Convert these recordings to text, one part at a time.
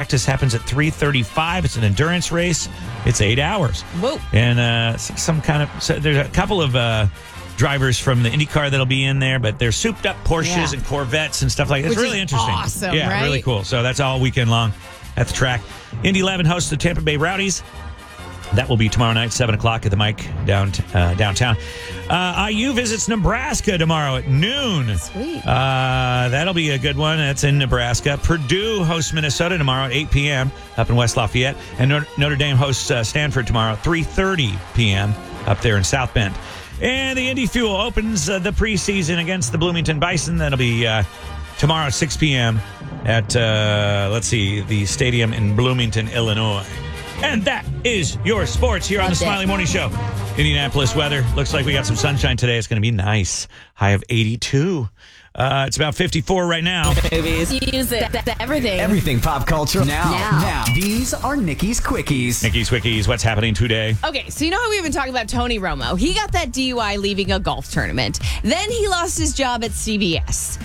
practice happens at 3:35. It's an endurance race. It's 8 hours. Whoa. And there's a couple of drivers from the IndyCar that'll be in there, but they're souped up Porsches and Corvettes and stuff like that. It's really interesting. Awesome, yeah, right? really cool. So that's all weekend long at the track. Indy 11 hosts the Tampa Bay Rowdies. That will be tomorrow night, 7 o'clock at the Mike downtown. IU visits Nebraska tomorrow at noon. Sweet. That'll be a good one. That's in Nebraska. Purdue hosts Minnesota tomorrow at 8 p.m. up in West Lafayette. And Notre Dame hosts Stanford tomorrow at 3:30 p.m. up there in South Bend. And the Indy Fuel opens the preseason against the Bloomington Bison. That'll be tomorrow at 6 p.m. at, the stadium in Bloomington, Illinois. And that is your sports here on the Smiley Morning Show. Indianapolis weather. Looks like we got some sunshine today. It's going to be nice. High of 82. It's about 54 right now. Movies. Use it. Everything. Everything pop culture. Now. These are Nikki's Quickies. Nikki's Quickies. What's happening today? Okay, so you know how we've been talking about Tony Romo? He got that DUI leaving a golf tournament. Then he lost his job at CBS.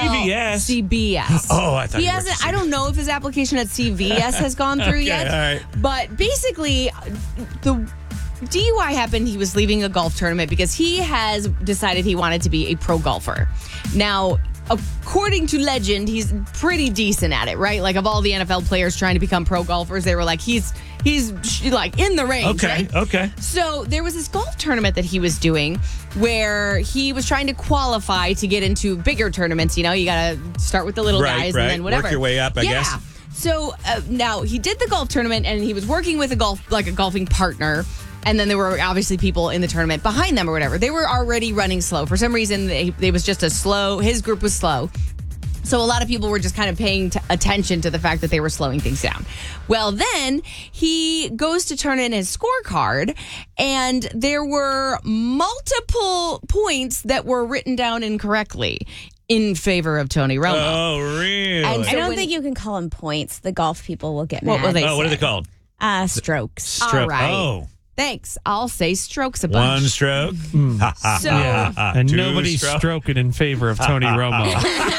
CBS. Oh, I thought he hasn't. I don't know if his application at CVS has gone through yet. All right. But basically, the DUI happened. He was leaving a golf tournament because he has decided he wanted to be a pro golfer. Now, according to legend, he's pretty decent at it, right? Like, of all the NFL players trying to become pro golfers, they were like, he's like in the range. Okay, right? okay. So there was this golf tournament that he was doing where he was trying to qualify to get into bigger tournaments. You know, you got to start with the little guys and then whatever. Work your way up, I guess. So now he did the golf tournament and he was working with a golfing partner. And then there were obviously people in the tournament behind them or whatever. They were already running slow. For some reason, they was just his group was slow. So a lot of people were just kind of paying attention to the fact that they were slowing things down. Well, then he goes to turn in his scorecard, and there were multiple points that were written down incorrectly in favor of Tony Romo. Oh, really? And so I don't think you can call them points. The golf people will get mad. What are they called? Strokes. Stroke. All right. Oh. Thanks. I'll say strokes a bunch. One stroke. So, and nobody's stroking in favor of Tony Romo.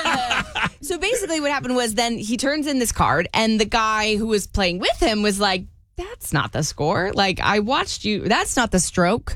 So basically what happened was then he turns in this card and the guy who was playing with him was like, that's not the score. Like, I watched you. That's not the stroke.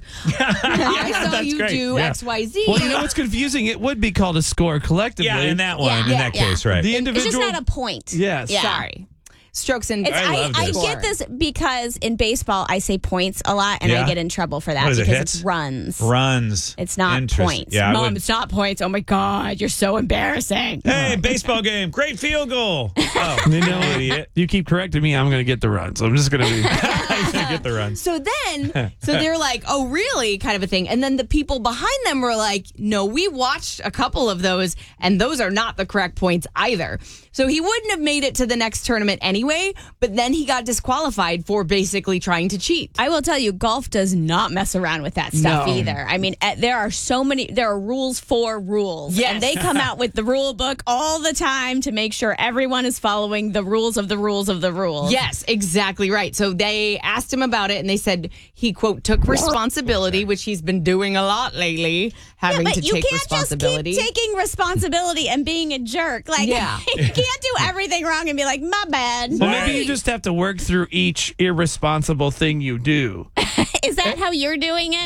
I saw you do X, Y, Z. Well, you know what's confusing? It would be called a score collectively. Yeah, in that one, in that case, right. The It's individual. just not a point. Yes. Yeah. Sorry. Strokes and I get this because in baseball I say points a lot and I get in trouble for that because it's runs. Runs. It's not points. Yeah, Mom, it's not points. Oh my God, you're so embarrassing. Hey, baseball game. Great field goal. Oh, You know, idiot. you keep correcting me, I'm going to get the runs. I'm just going to be. Get the runs. So they're like, oh, really? Kind of a thing. And then the people behind them were like, no, we watched a couple of those, and those are not the correct points either. So he wouldn't have made it to the next tournament anyway, but then he got disqualified for basically trying to cheat. I will tell you, golf does not mess around with that stuff either. I mean, there are rules for rules. Yes. And they come out with the rule book all the time to make sure everyone is following the rules of the rules of the rules. Yes, exactly right. So they asked him about it, and they said he, quote, took responsibility, which he's been doing a lot lately, having to take responsibility. You can't just keep taking responsibility and being a jerk. Like, you can't do everything wrong and be like, my bad. Well, maybe you just have to work through each irresponsible thing you do. Is that how you're doing it?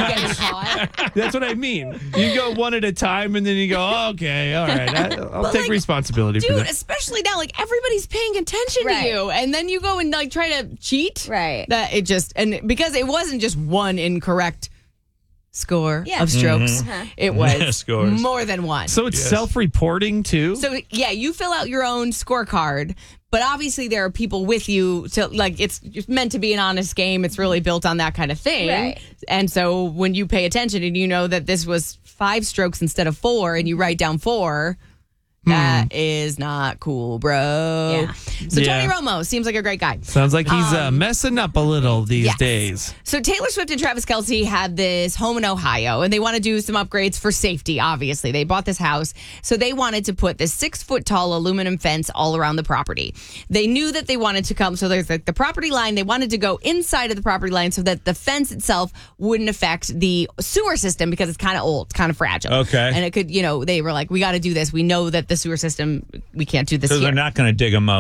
That's what I mean. You go one at a time, and then you go, oh, okay, all right, I'll take responsibility for Dude, that. especially now, like, everybody's paying attention to you, and then you go and like try to cheat. Right. That it just, and because it wasn't just one incorrect score of strokes, it was Scores. more than one. So it's self-reporting too? So yeah, you fill out your own scorecard, but obviously there are people with you to, like, it's meant to be an honest game. It's really built on that kind of thing. Right. And so when you pay attention and you know that this was 5 strokes instead of 4 and you write down 4, that is not cool, bro. Yeah. So Tony Romo seems like a great guy. Sounds like he's messing up a little these days. So Taylor Swift and Travis Kelce had this home in Ohio, and they want to do some upgrades for safety, obviously. They bought this house, so they wanted to put this 6-foot-tall aluminum fence all around the property. They knew that they wanted to come, so there's like the property line. They wanted to go inside of the property line so that the fence itself wouldn't affect the sewer system because it's kind of old, it's kind of fragile. Okay. And it could, they were like, we got to do this. We know that the sewer system, we can't do this So here. they're not going to dig a moat.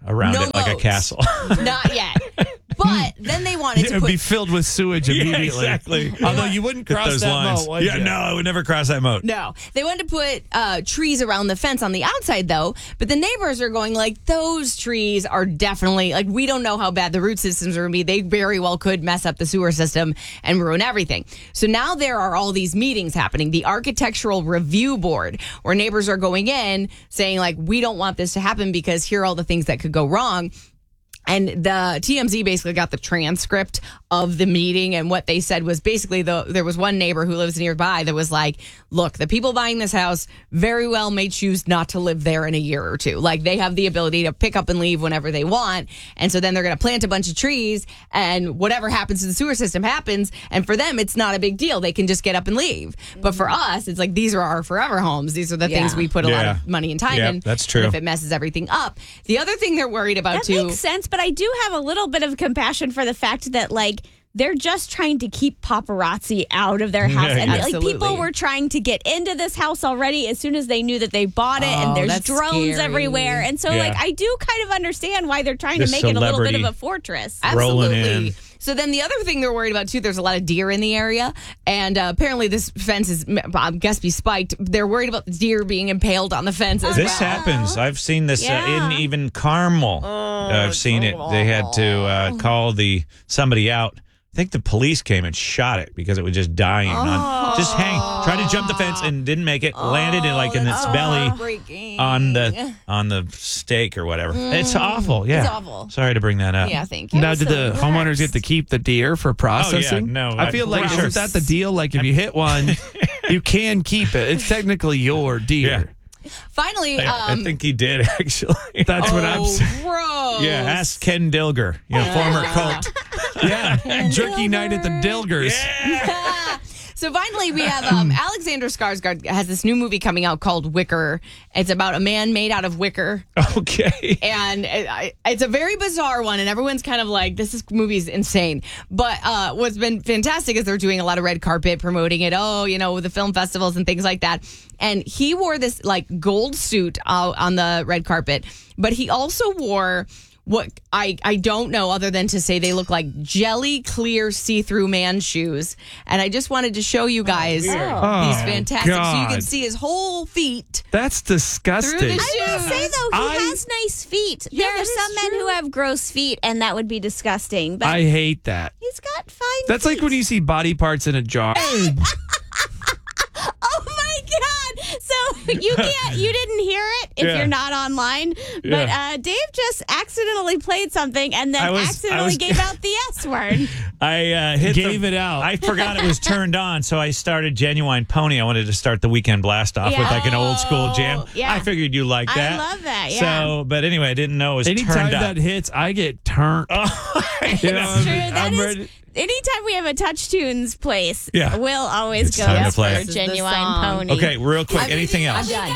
around No it like a moats. castle. Not yet. But then they wanted It to would put be filled with sewage immediately. exactly. Although you wouldn't Hit cross those that lines. moat, would Yeah, you? no, I would never cross that moat. No, they wanted to put trees around the fence on the outside, though. But the neighbors are going like, those trees are definitely like, we don't know how bad the root systems are going to be. They very well could mess up the sewer system and ruin everything. So now there are all these meetings happening. The Architectural Review Board, where neighbors are going in saying like, we don't want this to happen because here are all the things that could go wrong. And the TMZ basically got the transcript of the meeting, and what they said was basically there was one neighbor who lives nearby that was like, look, the people buying this house very well may choose not to live there in a year or two. Like, they have the ability to pick up and leave whenever they want. And so then they're going to plant a bunch of trees, and whatever happens to the sewer system happens. And for them, it's not a big deal. They can just get up and leave. But for us, it's like, these are our forever homes. These are the things we put a lot of money and time in. That's true. And if it messes everything up. The other thing they're worried about That too. makes sense, but I do have a little bit of compassion for the fact that, like, they're just trying to keep paparazzi out of their house. And like, Absolutely. people were trying to get into this house already as soon as they knew that they bought it, and Oh, there's that's drones scary. everywhere. And so, Yeah. like, I do kind of understand why they're trying The to make it a little bit of celebrity a fortress. rolling Absolutely. in. So then the other thing they're worried about too, there's a lot of deer in the area, and apparently this fence is, I guess, be spiked. They're worried about the deer being impaled on the fence as This well. happens. I've seen this Yeah. in even Carmel. I've seen it. They had to call somebody out. I think the police came and shot it because it was just dying. Just tried to jump the fence and didn't make it. Landed in its belly Heartbreaking. on the stake or whatever. It's awful. Yeah, It's awful. Sorry to bring that up. Yeah, thank you. Now, did the homeowners get to keep the deer for processing? no, I feel like sure. isn't that the deal? Like, if you hit one, you can keep it. It's technically your deer. Finally, I think he did actually. That's what I'm saying. gross. Yeah, ask Ken Dilger, former Colt. Yeah, jerky night at the Dilgers. So finally, we have Alexander Skarsgård has this new movie coming out called Wicker. It's about a man made out of wicker. Okay. And it's a very bizarre one, and everyone's kind of like, this movie's insane. But what's been fantastic is they're doing a lot of red carpet promoting it. Oh, the film festivals and things like that. And he wore this like gold suit on the red carpet, but he also wore what I don't know other than to say they look like jelly clear see-through man shoes. And I just wanted to show you guys these fantastic, so you can God. see his whole feet. That's disgusting. Through the I will say, though, he I- has nice feet. Yeah, There are that is some men true. who have gross feet, and that would be disgusting. But I hate that. he's got fine That's like feet. when you see body parts in a jar. Oh my God! So you didn't hear it if Yeah. you're not online. But Yeah. Dave just accidentally played something and then I was- accidentally gave out the S word. I Gave it out. I forgot it was turned on, so I started Genuine Pony. I wanted to start the weekend blast off with Yeah. like an old school jam. Yeah. I figured you like I that. love that, yeah. So, but anyway, I didn't know it was Anytime turned that up. hits, I get turned. You know, True. That I'm is. ready- Anytime we have a Touch Tunes place, Yeah. we'll always It's go time to for play. This is the Genuine song. Pony. Okay, real quick. Anything else? I'm done.